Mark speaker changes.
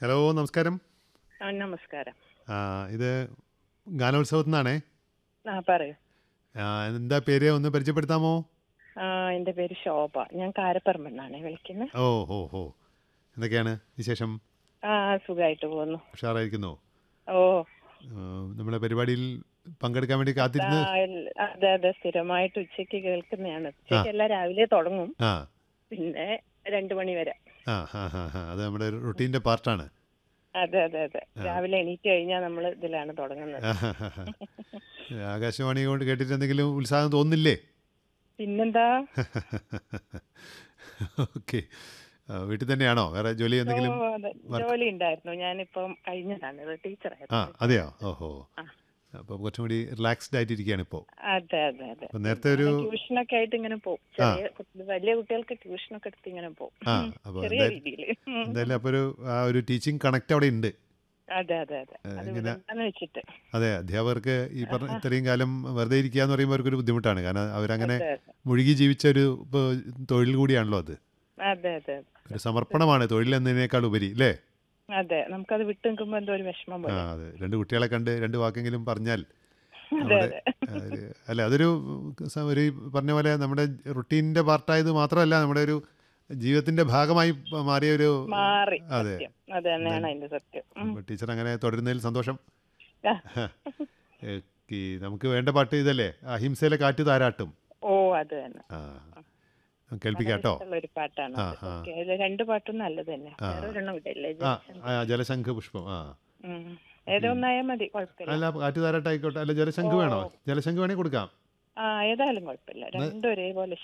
Speaker 1: Hello, നമസ്കാരം.
Speaker 2: നമസ്കാരം.
Speaker 1: ആ, ഇത് ഗാനോത്സവത്തിൽ നിന്നാണേ.
Speaker 2: പറയൂ.
Speaker 1: ആ, എന്താ പേര് ഒന്ന് പരിചയപ്പെടുത്താമോ?
Speaker 2: എൻ്റെ പേര് ശോഭ. ഞാൻ കാരപ്പറമ്പെന്നാണ് വിളിക്കുന്നത്.
Speaker 1: ഓ ഹോ ഹോ. എന്തൊക്കെയാണ് വിശേഷം?
Speaker 2: സുഖമായിട്ട് പോകുന്നു.
Speaker 1: ഉഷാറായിരിക്കുന്നോ?
Speaker 2: ഓ.
Speaker 1: നമ്മുടെ പരിപാടിയിൽ പങ്കെടുക്കാൻ വേണ്ടി
Speaker 2: ആ,
Speaker 1: കാത്തിരുന്ന്.
Speaker 2: അതെ അതെ, സ്ഥിരമായിട്ട് ഉച്ചയ്ക്ക് കേൾക്കുന്നതാണ്.
Speaker 1: ആ
Speaker 2: ഉച്ചയ്ക്കല്ല, രാവിലെ തുടങ്ങും.
Speaker 1: ആ
Speaker 2: പിന്നെ 2 മണി വരെ.
Speaker 1: ആ ഹാ ഹാ ഹാ, അത് നമ്മുടെ റുട്ടീൻ്റെ പാർട്ടാണ്.
Speaker 2: അതെ അതെ അതെ,
Speaker 1: ആ
Speaker 2: രാവിലെ എണീറ്റ് കഴിഞ്ഞാൽ നമ്മൾ ഇതിലാണ് തുടങ്ങുന്നത്.
Speaker 1: ആ, ഹാ, ഹാ, ഹാ. ആകാശവാണി കൊണ്ട് കേട്ടിട്ട് എന്തെങ്കിലും ഉത്സാഹം തോന്നുന്നില്ലേ?
Speaker 2: പിന്നെന്താ.
Speaker 1: ഓക്കെ. വീട്ടിൽ തന്നെയാണോ? വേറെ ജോലി
Speaker 2: ഓ,
Speaker 1: എന്തെങ്കിലും?
Speaker 2: അതെ,
Speaker 1: വർക്ക്?
Speaker 2: ജോലി ഉണ്ടായിരുന്നു. ഞാനിപ്പം കഴിഞ്ഞതാണ്, ടീച്ചറായിരുന്നു.
Speaker 1: അതെയോ? ഓഹോ.
Speaker 2: ആ,
Speaker 1: അപ്പം കുറച്ചും കൂടി റിലാക്സ്ഡ് ആയിട്ടിരിക്കുകയാണ് ഇപ്പോൾ.
Speaker 2: അതെ അതെ അതെ.
Speaker 1: അപ്പം
Speaker 2: പിന്നെ
Speaker 1: നേരത്തെ ഒരു
Speaker 2: അങ്ങനെ ട്യൂഷനൊക്കെ ആയിട്ട് ഇങ്ങനെ പോകും.
Speaker 1: ആ
Speaker 2: വലിയ കുട്ടികൾക്ക് ട്യൂഷനൊക്കെ എടുത്ത് ഇങ്ങനെ
Speaker 1: ആ
Speaker 2: പോകും.
Speaker 1: അപ്പോൾ
Speaker 2: ചെറിയ
Speaker 1: എന്തായാലും
Speaker 2: രീതിയിൽ.
Speaker 1: എന്തായാലും അപ്പോൾ ഒരു ടീച്ചിങ് കണക്റ്റ് അവിടെ ഉണ്ട്.
Speaker 2: അതെ അതെ അതെ, അത്
Speaker 1: ഇങ്ങനെ
Speaker 2: വിടണ്ടെന്ന് വെച്ചിട്ട്.
Speaker 1: അതെ, അധ്യാപകർക്ക് ഈ പറഞ്ഞ
Speaker 2: ആഹാ.
Speaker 1: ഇത്രയും കാലം വെറുതെ ഇരിക്കുക എന്ന് പറയുമ്പോൾ അവർക്കൊരു ബുദ്ധിമുട്ടാണ്. കാരണം അവരങ്ങനെ
Speaker 2: അതെ അതെ
Speaker 1: മുഴുകി ജീവിച്ച ഒരു ഇപ്പോൾ തൊഴിൽ കൂടിയാണല്ലോ അത്.
Speaker 2: അതെ അതെ
Speaker 1: ഒരു
Speaker 2: അതെ.
Speaker 1: സമർപ്പണമാണ് തൊഴിൽ എന്നതിനേക്കാൾ ഉപരി, അല്ലേ?
Speaker 2: അതെ, നമുക്കത് വിട്ടു നിൽക്കുമ്പോ എന്തോ ഒരു വിഷമം പോലെ.
Speaker 1: അതെ, രണ്ട് കുട്ടികളെ കണ്ട് രണ്ട് വാക്കെങ്കിലും പറഞ്ഞാൽ
Speaker 2: അതെ
Speaker 1: നമ്മുടെ
Speaker 2: അതെ
Speaker 1: അല്ല, അതൊരു ഒരു ഈ പറഞ്ഞ പോലെ നമ്മുടെ റുട്ടീനിൻ്റെ പാർട്ടായത് മാത്രമല്ല, നമ്മുടെ ഒരു ജീവിതത്തിൻ്റെ ഭാഗമായി മാറിയ ഒരു.
Speaker 2: മാറി,
Speaker 1: അതെ.
Speaker 2: സത്യം. അത് തന്നെയാണ്
Speaker 1: എന്തായാലും
Speaker 2: അതിന്റെ സത്യം.
Speaker 1: അപ്പോൾ ടീച്ചർ അങ്ങനെ തുടരുന്നതിൽ സന്തോഷം.
Speaker 2: ആ.
Speaker 1: ഓക്കെ, നമുക്ക് വേണ്ട പാട്ട് ഇതല്ലേ, അഹിംസയിലെ കാറ്റ് താരാട്ടും.
Speaker 2: ഓ, അത് തന്നെ.
Speaker 1: ആ,
Speaker 2: ആ,
Speaker 1: കേൾപ്പിക്കാം
Speaker 2: വളരെ
Speaker 1: കേട്ടോ.
Speaker 2: ഇഷ്ടമുള്ള ഒരു
Speaker 1: ആ
Speaker 2: പാട്ടാണത്.
Speaker 1: ആ
Speaker 2: ഓക്കെ, അതിൽ 2 പാട്ടും നല്ലത് തന്നെ.
Speaker 1: ആ
Speaker 2: വേറെ ഒരെണ്ണം ഇടല്ലേ,
Speaker 1: ആ
Speaker 2: ജയശങ്കർ.
Speaker 1: ജലശംഖ പുഷ്പം. ആ
Speaker 2: ഉം. ഏതോ ഒന്നായാൽ മതി, കുഴപ്പമില്ല.
Speaker 1: അല്ല, കാറ്റ് താരാട്ടായിക്കോട്ടെ. അല്ല,
Speaker 2: ഓ,
Speaker 1: ജലശംഖ് വേണോ? ജലശംഖ് വേണേൽ കൊടുക്കാം.
Speaker 2: ഏതായാലും കുഴപ്പമില്ല.
Speaker 1: എന്നാ
Speaker 2: രണ്ടും ഒരേപോലെ